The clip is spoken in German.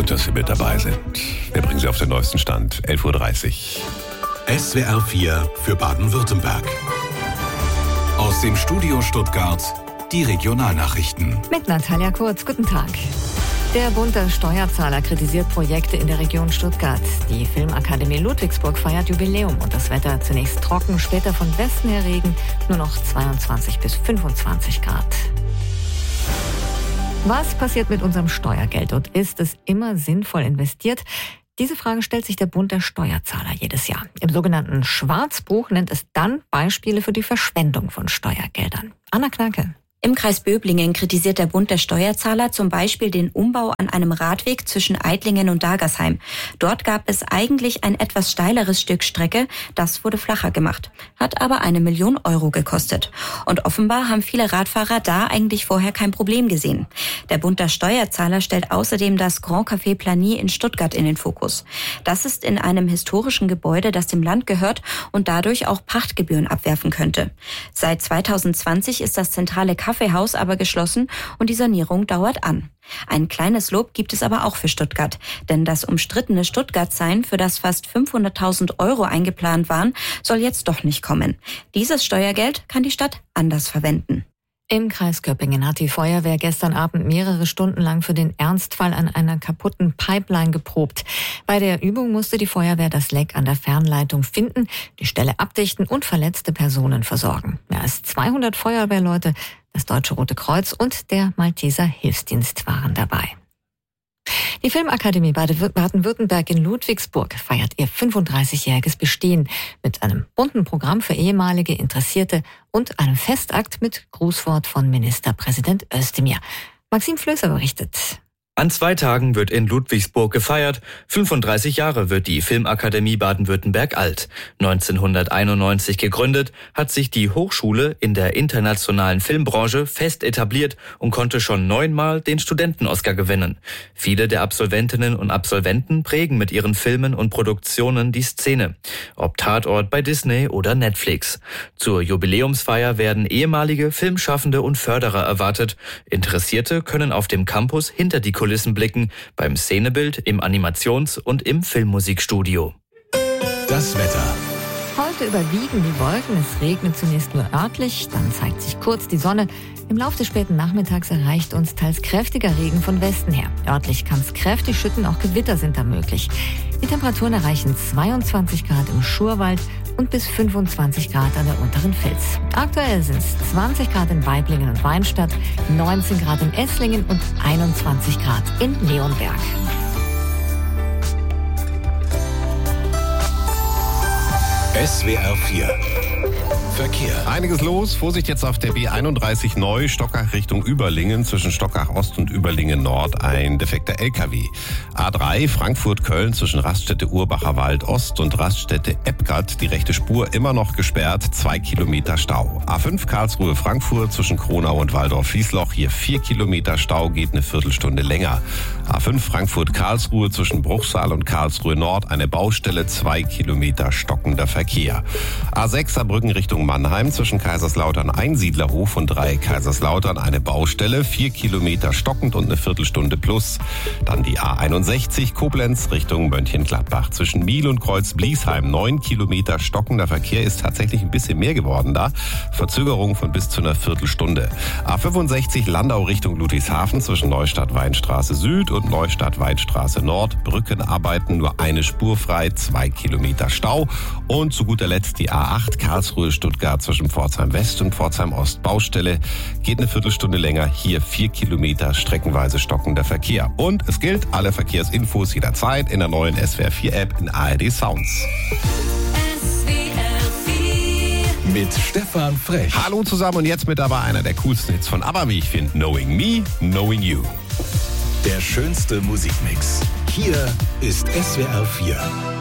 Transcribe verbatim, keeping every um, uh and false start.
Gut, dass Sie mit dabei sind. Wir bringen Sie auf den neuesten Stand. elf Uhr dreißig. S W R vier für Baden-Württemberg. Aus dem Studio Stuttgart die Regionalnachrichten. Mit Natalia Kurz, guten Tag. Der Bund der Steuerzahler kritisiert Projekte in der Region Stuttgart. Die Filmakademie Ludwigsburg feiert Jubiläum und das Wetter zunächst trocken, später von Westen her Regen, nur noch zweiundzwanzig bis fünfundzwanzig Grad. Was passiert mit unserem Steuergeld und ist es immer sinnvoll investiert? Diese Frage stellt sich der Bund der Steuerzahler jedes Jahr. Im sogenannten Schwarzbuch nennt es dann Beispiele für die Verschwendung von Steuergeldern. Anna Knacke. Im Kreis Böblingen kritisiert der Bund der Steuerzahler zum Beispiel den Umbau an einem Radweg zwischen Eidlingen und Dagersheim. Dort gab es eigentlich ein etwas steileres Stück Strecke, das wurde flacher gemacht, hat aber eine Million Euro gekostet. Und offenbar haben viele Radfahrer da eigentlich vorher kein Problem gesehen. Der Bund der Steuerzahler stellt außerdem das Grand Café Plany in Stuttgart in den Fokus. Das ist in einem historischen Gebäude, das dem Land gehört und dadurch auch Pachtgebühren abwerfen könnte. Seit zweitausendzwanzig ist das zentrale Kaffeehaus aber geschlossen und die Sanierung dauert an. Ein kleines Lob gibt es aber auch für Stuttgart, denn das umstrittene Stuttgart-Sein, für das fast fünfhunderttausend Euro eingeplant waren, soll jetzt doch nicht kommen. Dieses Steuergeld kann die Stadt anders verwenden. Im Kreis Köppingen hat die Feuerwehr gestern Abend mehrere Stunden lang für den Ernstfall an einer kaputten Pipeline geprobt. Bei der Übung musste die Feuerwehr das Leck an der Fernleitung finden, die Stelle abdichten und verletzte Personen versorgen. Mehr als zweihundert Feuerwehrleute, das Deutsche Rote Kreuz und der Malteser Hilfsdienst waren dabei. Die Filmakademie Baden-Württemberg in Ludwigsburg feiert ihr fünfunddreißigjähriges Bestehen mit einem bunten Programm für ehemalige Interessierte und einem Festakt mit Grußwort von Ministerpräsident Özdemir. Maxim Flößer berichtet. An zwei Tagen wird in Ludwigsburg gefeiert. fünfunddreißig Jahre wird die Filmakademie Baden-Württemberg alt. neunzehnhunderteinundneunzig gegründet, hat sich die Hochschule in der internationalen Filmbranche fest etabliert und konnte schon neunmal den Studenten-Oscar gewinnen. Viele der Absolventinnen und Absolventen prägen mit ihren Filmen und Produktionen die Szene. Ob Tatort bei Disney oder Netflix. Zur Jubiläumsfeier werden ehemalige Filmschaffende und Förderer erwartet. Interessierte können auf dem Campus hinter die Kulissen blicken, beim Szenebild, im Animations- und im Filmmusikstudio. Das Wetter. Heute überwiegen die Wolken, es regnet zunächst nur örtlich, dann zeigt sich kurz die Sonne. Im Laufe des späten Nachmittags erreicht uns teils kräftiger Regen von Westen her. Örtlich kann es kräftig schütten, auch Gewitter sind da möglich. Die Temperaturen erreichen zweiundzwanzig Grad im Schurwald und bis fünfundzwanzig Grad an der unteren Vils. Aktuell sind es zwanzig Grad in Waiblingen und Weinstadt, neunzehn Grad in Esslingen und einundzwanzig Grad in Leonberg. S W R vier Verkehr. Einiges los. Vorsicht jetzt auf der B einunddreißig neu, Stockach Richtung Überlingen. Zwischen Stockach Ost und Überlingen Nord ein defekter L K W. A drei Frankfurt-Köln zwischen Raststätte Urbacher Wald Ost und Raststätte Eppgard. Die rechte Spur immer noch gesperrt. Zwei Kilometer Stau. A fünf Karlsruhe-Frankfurt zwischen Kronau und Waldorf-Wiesloch. Hier vier Kilometer Stau, geht eine Viertelstunde länger. A fünf Frankfurt-Karlsruhe zwischen Bruchsal und Karlsruhe Nord. Eine Baustelle, zwei Kilometer stockender Verkehr. A sechs Saarbrücken Richtung Mannheim zwischen Kaiserslautern Einsiedlerhof und Dreieck Kaiserslautern eine Baustelle, vier Kilometer stockend und eine Viertelstunde plus. Dann die A einundsechzig Koblenz Richtung Mönchengladbach zwischen Miel und Kreuz-Bliesheim, neun Kilometer stockender Verkehr, ist tatsächlich ein bisschen mehr geworden da. Verzögerung von bis zu einer Viertelstunde. A fünfundsechzig Landau Richtung Ludwigshafen zwischen Neustadt-Weinstraße Süd und Neustadt-Weinstraße Nord. Brückenarbeiten, nur eine Spur frei, zwei Kilometer Stau. Und zu guter Letzt die A acht Karlsruhe-Stuttgart zwischen Pforzheim West und Pforzheim Ost Baustelle. Geht eine Viertelstunde länger, hier vier Kilometer streckenweise stockender Verkehr. Und es gilt, alle Verkehrsinfos jederzeit in der neuen S W R vier App in A R D Sounds. S W R vier mit Stefan Frech. Hallo zusammen und jetzt mit dabei einer der coolsten Hits von ABBA, wie ich finde. Knowing Me, Knowing You. Der schönste Musikmix. Hier ist S W R vier.